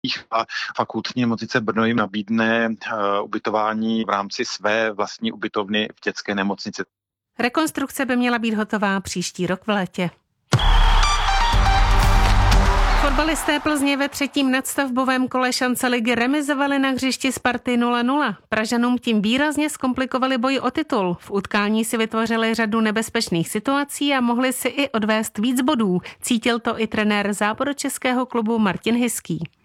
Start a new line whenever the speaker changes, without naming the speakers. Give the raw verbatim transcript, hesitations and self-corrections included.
a fakultní nemocnice Brno jim nabídne uh, ubytování v rámci své vlastní ubytovny v dětské nemocnici.
Rekonstrukce by měla být hotová příští rok v létě. Fotbalisté Plzně ve třetím nadstavbovém kole šance ligy remizovali na hřišti Sparty nula nula. Pražanům tím výrazně zkomplikovali boj o titul. V utkání si vytvořili řadu nebezpečných situací a mohli si i odvést víc bodů. Cítil to i trenér západočeského klubu Martin Hiský.